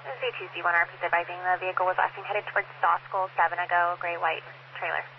Z2Z1 RPZ advising the vehicle was last seen headed towards Saw School 7 ago, gray-white trailer.